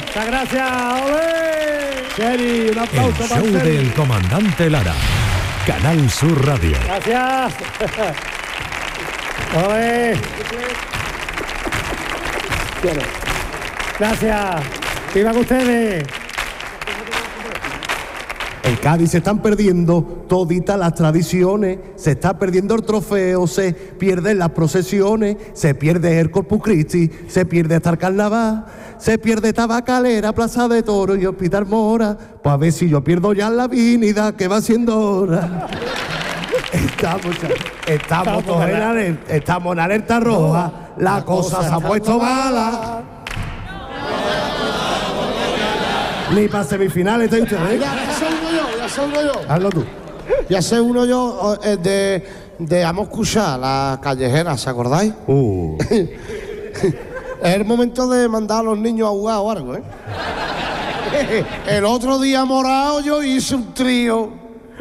Muchas gracias, ¡ole! Sherry, un aplauso para El show Sherry. del comandante Lara. Canal Sur Radio. Gracias. ¡Ole! Gracias. ¡Vivan ustedes! En Cádiz se están perdiendo toditas las tradiciones, se está perdiendo el trofeo, se pierden las procesiones, se pierde el Corpus Christi, se pierde hasta el carnaval, se pierde Tabacalera, Plaza de Toro y Hospital Mora. Pues a ver si yo pierdo ya la divinidad, que va siendo hora. Estamos en alerta roja, la cosa se ha puesto mala. Ni para semifinales está usted, ¿eh? Ya sé uno yo. Hazlo tú. Ya sé uno yo de Amos Cuchá, la callejera, ¿se acordáis? Es el momento de mandar a los niños a jugar o algo, ¿eh? El otro día morado yo hice un trío.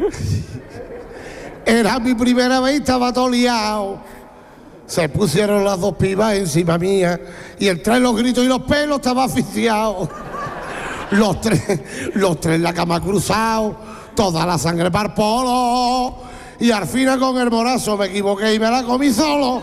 Era mi primera vez y estaba todo liado. Se pusieron las dos pibas encima mía y entre los gritos y los pelos estaba asfixiado. Los tres en la cama cruzados, toda la sangre para el polo. Y al final con el morazo me equivoqué y me la comí solo.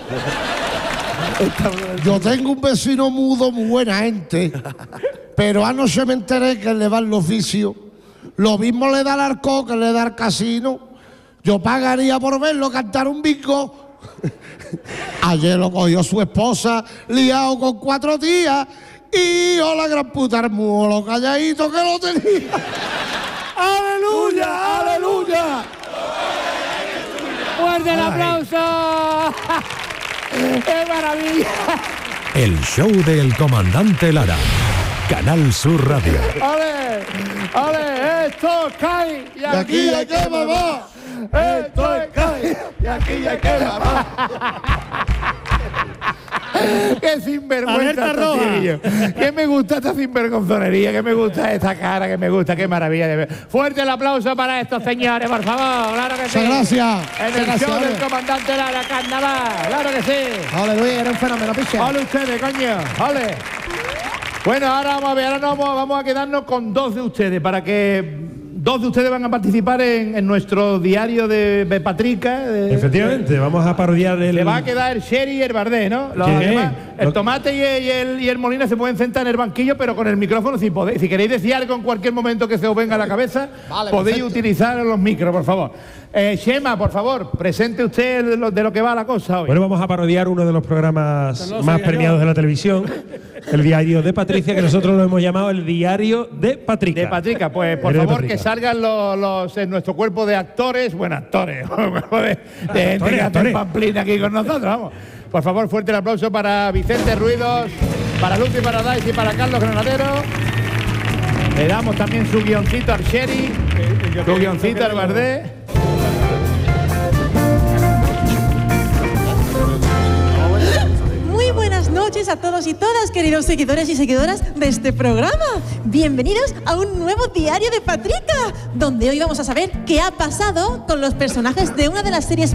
Yo tengo un vecino mudo, muy buena gente, pero anoche me enteré que le va el oficio. Lo mismo le da al arco que le da al casino. Yo pagaría por verlo cantar un bingo. Ayer lo cogió su esposa, liado con 4 tías. Y yo la gran puta hermoso, lo calladito que lo tenía. ¡Aleluya! ¡Aleluya! ¡Fuerte el aplauso! ¡Qué maravilla! El show del comandante Lara. Canal Sur Radio. ¡Ale! ¡Ale! ¡Esto cae! ¡Y aquí hay que mamar! ¡Esto cae! ¡Y aquí hay que mamar! ¡Qué sinvergüenza! ¡Qué me gusta esta sinvergonzonería! ¡Qué me gusta esta cara! ¡Qué me gusta! ¡Qué maravilla! De ver! ¡Fuerte el aplauso para estos señores, por favor! ¡Claro que sí! Gracias. En el show del comandante Lara, carnaval. ¡Claro que sí! Ole, Luis, era un fenómeno, picha. ¡Ole ustedes, coño! ¡Ole! Bueno, ahora vamos a ver, ahora vamos a quedarnos con 2 de ustedes, para que 2 de ustedes van a participar en nuestro diario de Patrica. Efectivamente, vamos a parodiar el... Le va a quedar el Sherry y el Bardé, ¿no? Además, el Tomate y el Molina se pueden sentar en el banquillo, pero con el micrófono si podéis. Si queréis decir algo en cualquier momento que se os venga a la cabeza, vale, podéis utilizar los micros, por favor. Chema, por favor, presente usted de lo que va la cosa hoy. Bueno, vamos a parodiar uno de los programas más premiados de la televisión, el diario de Patricia, que nosotros lo hemos llamado el diario de Patrica. De Patrica, pues por favor que salgan en nuestro cuerpo de actores, actores, de gente que hace pamplina aquí con nosotros, vamos. Por favor, fuerte el aplauso para Vicente Ruidos, para Lucy Paradise y para Carlos Granadero. Le damos también su guioncito al Sherry, su guioncito al Bardé. Buenas noches a todos y todas, queridos seguidores y seguidoras de este programa. Bienvenidos a un nuevo diario de Patrica, donde hoy vamos a saber qué ha pasado con los personajes de una de las series